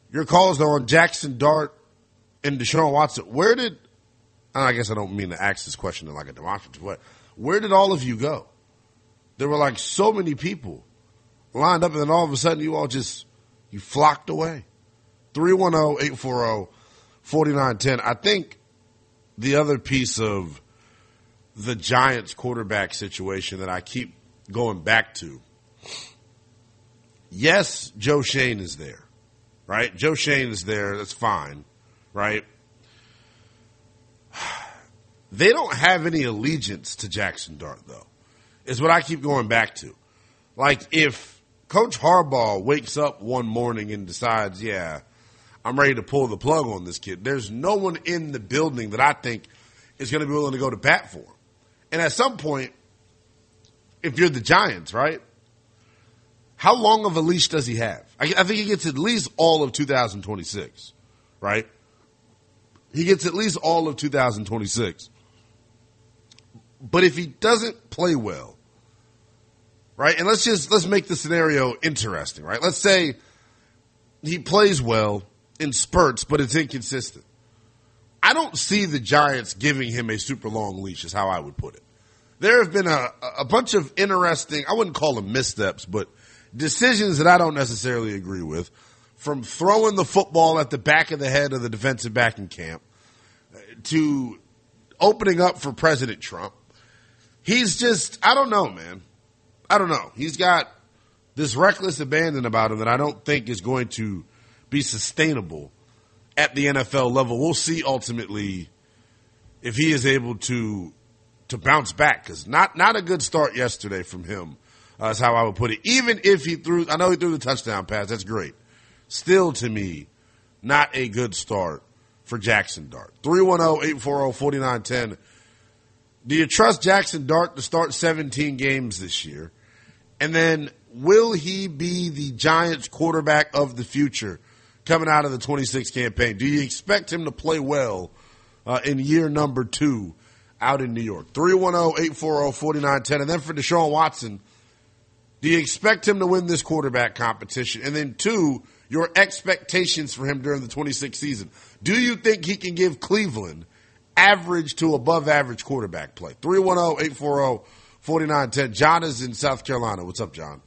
Your calls are on Jackson Dart and Deshaun Watson. I guess I don't mean to ask this question in like a demonstrative way. Where did all of you go? There were like so many people lined up, and then all of a sudden you flocked away. 310-840-4910. I think the other piece of the Giants quarterback situation that I keep going back to, yes, Joe Schoen is there, right? Joe Schoen is there. That's fine, right? They don't have any allegiance to Jackson Dart, though, is what I keep going back to. Like, if Coach Harbaugh wakes up one morning and decides, yeah, I'm ready to pull the plug on this kid, there's no one in the building that I think is going to be willing to go to bat for him. And at some point, if you're the Giants, right, how long of a leash does he have? I think he gets at least all of 2026, right? He gets at least all of 2026. But if he doesn't play well, right, and let's make the scenario interesting, right? Let's say he plays well in spurts, but it's inconsistent. I don't see the Giants giving him a super long leash, is how I would put it. There have been a bunch of interesting, I wouldn't call them missteps, but decisions that I don't necessarily agree with, from throwing the football at the back of the head of the defensive back in camp to opening up for President Trump. He's just, I don't know, man. I don't know. He's got this reckless abandon about him that I don't think is going to be sustainable at the NFL level. We'll see ultimately if he is able to bounce back, because not a good start yesterday from him, is how I would put it. Even if I know he threw the touchdown pass, that's great. Still, to me, not a good start for Jackson Dart. 310-840-4910. Do you trust Jackson Dart to start 17 games this year? And then will he be the Giants quarterback of the future coming out of the 26 campaign? Do you expect him to play well in year number 2 out in New York? 310-840-4910. And then for Deshaun Watson, do you expect him to win this quarterback competition? And then 2, your expectations for him during the 26 season. Do you think he can give Cleveland average to above average quarterback play? 310-840-4910. John is in South Carolina. What's up, John?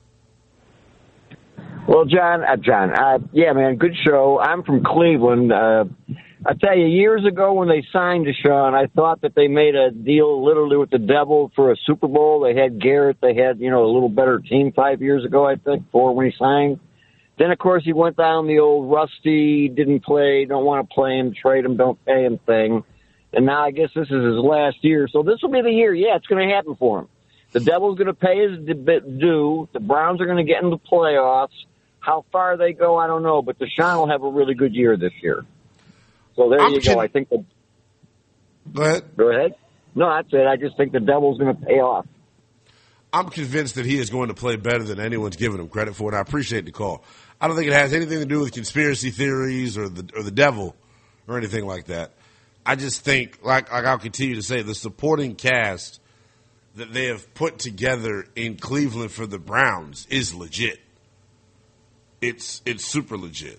Well, John, yeah, man, good show. I'm from Cleveland. I tell you, years ago when they signed Deshaun, I thought that they made a deal literally with the devil for a Super Bowl. They had Garrett. They had, a little better team 5 years ago, I think, 4 when he signed. Then, of course, he went down the old rusty, didn't play, don't want to play him, trade him, don't pay him thing. And now I guess this is his last year. So this will be the year. Yeah, it's going to happen for him. The Devil's going to pay his due. The Browns are going to get into the playoffs. How far they go, I don't know. But Deshaun will have a really good year this year. So there you go. I think Go ahead. Go ahead. No, that's it. I just think the Devil's going to pay off. I'm convinced that he is going to play better than anyone's giving him credit for, and I appreciate the call. I don't think it has anything to do with conspiracy theories or the devil or anything like that. I just think, like I'll continue to say, the supporting cast that they have put together in Cleveland for the Browns is legit. It's super legit.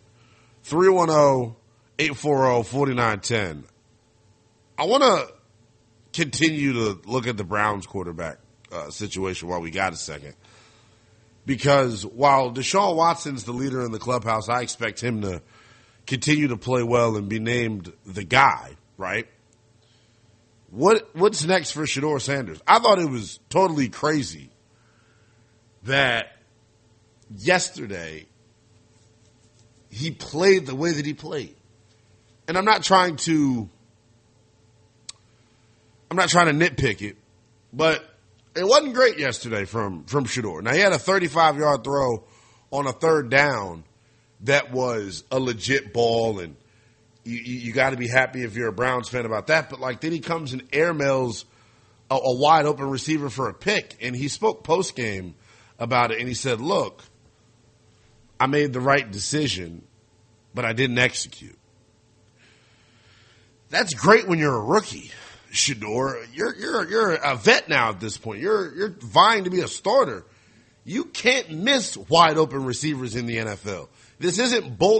310-840-4910. I want to continue to look at the Browns quarterback situation while we got a second. Because while Deshaun Watson's the leader in the clubhouse, I expect him to continue to play well and be named the guy, right? What's next for Shedeur Sanders? I thought it was totally crazy that yesterday he played the way that he played. And I'm not trying to nitpick it, but it wasn't great yesterday from Shedeur. Now, he had a 35-yard throw on a third down that was a legit ball, and you got to be happy if you're a Browns fan about that. But, then he comes and airmails a wide-open receiver for a pick, and he spoke post-game about it, and he said, look, I made the right decision, but I didn't execute. That's great when you're a rookie, Shedeur. You're a vet now at this point. You're vying to be a starter. You can't miss wide open receivers in the NFL. This isn't bull